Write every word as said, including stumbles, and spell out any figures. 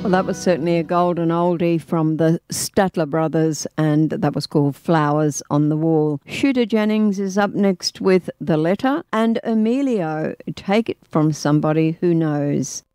Well, that was certainly a golden oldie from the Statler Brothers, and that was called Flowers on the Wall. Shooter Jennings is up next with The Letter, and Emilio, Take It From Somebody Who Knows.